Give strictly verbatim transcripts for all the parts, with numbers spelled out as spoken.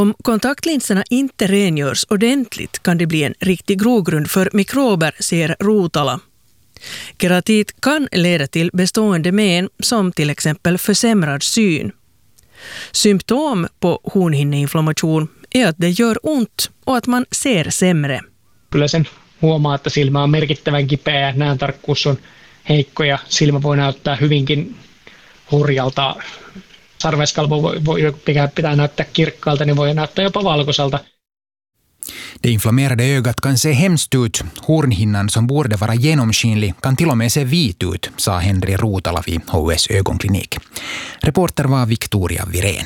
Om kontaktlinserna inte rengörs ordentligt kan det bli en riktig grogrund för mikrober, säger Rutala. Keratit kan leda till bestående men som till exempel försämrad syn. Symptom på hornhinneinflammation är att det gör ont och att man ser sämre. Kyllä sen huomaa, että silmä on merkittävän kipeä, näöntarkkuus on heikko ja silmä voi näyttää hyvinkin hurjalta. Sarveskalvo voi, voi pitää, pitää näyttää kirkkaalta, niin voi näyttää jopa valkoiselta. Det inflammerade ögat kan se hemskt ut. Hornhinnan som borde vara genomskinlig kan till och med se vit ut, sa Henry Rutala vid H U S ögonklinik. Reporter var Victoria Virén.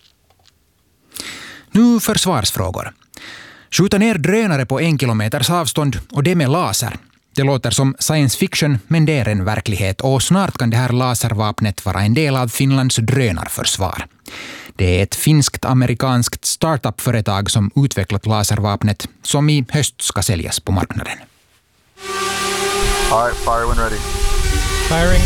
Nu försvarsfrågor. Skjuta ner drönare på en kilometers avstånd och det med laser. Det låter som science fiction, men det är en verklighet och snart kan det här laservapnet vara en del av Finlands drönarförsvar. Det är ett finskt-amerikanskt startup-företag som utvecklat laservapnet som i höst ska säljas på marknaden. All right, fire when ready. Firing.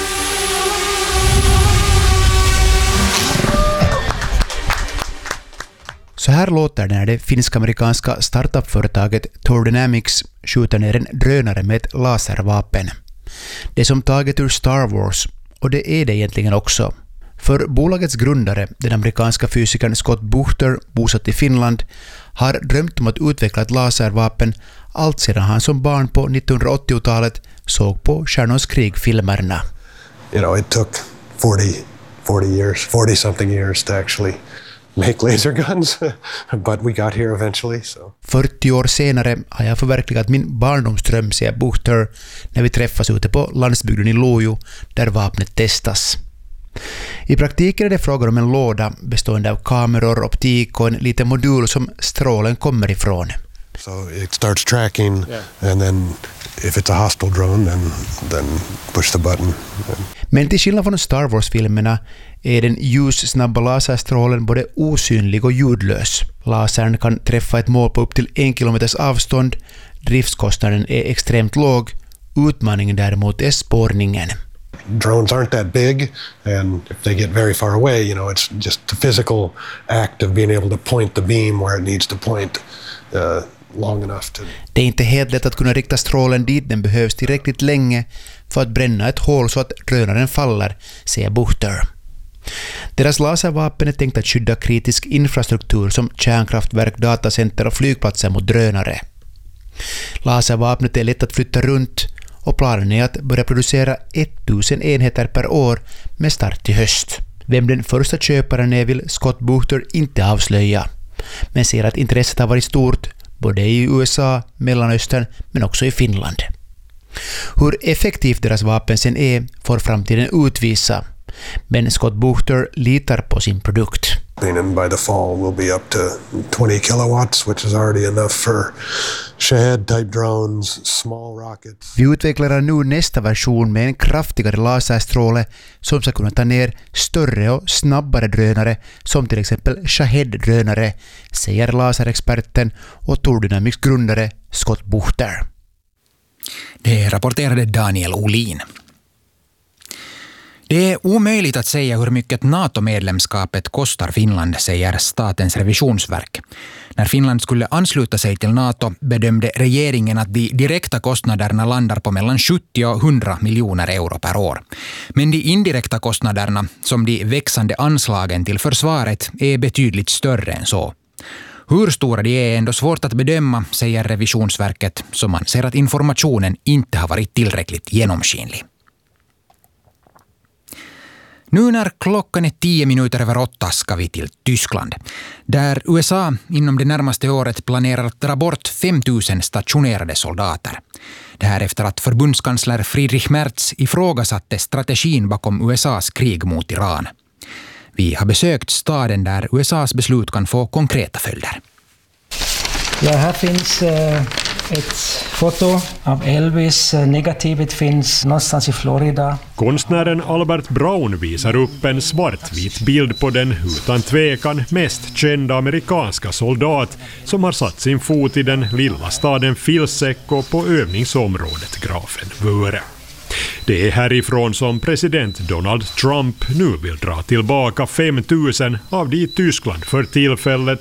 Så här låter det när det finsk-amerikanska startup-företaget Thor Dynamics skjuter ner en drönare med ett laservapen. Det är som taget ur Star Wars, och det är det egentligen också. För bolagets grundare, den amerikanska fysikern Scott Buchter, bosatt i Finland, har drömt om att utveckla ett laservapen allt sedan han som barn på nittonhundraåttiotalet såg på Stjärnornas krig-filmerna. You know, it took forty, forty years, forty something years to actually make laser guns, but we got here eventually. So. fyrtio år senare har jag förverkligat min barndomsdröm, säger Buchter, när vi träffas ute på landsbygden i Lojo där vapnet testas. I praktiken är det frågan om en låda bestående av kameror, optik och en liten modul som strålen kommer ifrån. So it starts tracking, yeah. And then if it's a hostile drone, then, then push the button. Men till skillnad från Star Wars-filmerna är den ljussnabba laserstrålen både osynlig och ljudlös. Lasern kan träffa ett mål på upp till en kilometers avstånd. Driftskostnaden är extremt låg. Utmaningen däremot är spårningen. Drones aren't that big, and if they get very far away, you know, it's just the physical act of being able to point the beam where it needs to point uh, long enough to... Det är inte helt lätt att kunna rikta strålen dit den behövs tillräckligt länge för att bränna ett hål så att drönaren faller, säger Buchter. Deras laservapen är tänkt att skydda kritisk infrastruktur som kärnkraftverk, datacenter och flygplatser mot drönare. Laservapnet är lätt att flytta runt och planen är att börja producera tusen enheter per år med start i höst. Vem den första köparen är vill Scott Buchter inte avslöja, men ser att intresset har varit stort både i U S A, Mellanöstern men också i Finland. Hur effektivt deras vapen sen är får framtiden utvisa, men Scott Buchter litar på sin produkt. And by the fall we'll be up to twenty kilowatts, which is already enough for Shahed-type drones, small rockets. Vi utvecklar nu nästa version med en kraftigare laserstråle som ska kunna ta ner större och snabbare drönare som till exempel Shahed-drönare, säger laserexperten och Thor Dynamics grundare Scott Buchter. Det rapporterade Daniel Olin. Det är omöjligt att säga hur mycket NATO-medlemskapet kostar Finland, säger Statens revisionsverk. När Finland skulle ansluta sig till NATO bedömde regeringen att de direkta kostnaderna landar på mellan sjuttio och hundra miljoner euro per år. Men de indirekta kostnaderna, som de växande anslagen till försvaret, är betydligt större än så. Hur stora de är ändå svårt att bedöma, säger revisionsverket, som anser att informationen inte har varit tillräckligt genomskinlig. Nu när klockan är tio minuter över åtta ska vi till Tyskland, där U S A inom det närmaste året planerar att dra bort fem tusen stationerade soldater. Det här efter att förbundskansler Friedrich Merz ifrågasatte strategin bakom U S A:s krig mot Iran. Vi har besökt staden där U S A:s beslut kan få konkreta följder. Ja, här finns eh, ett foto av Elvis. Negativet finns någonstans i Florida. Konstnären Albert Brown visar upp en svartvit bild på den utan tvekan mest kända amerikanska soldat som har satt sin fot i den lilla staden Filsekko på övningsområdet Grafenwöhre. Det är härifrån som president Donald Trump nu vill dra tillbaka fem tusen av de i Tyskland för tillfället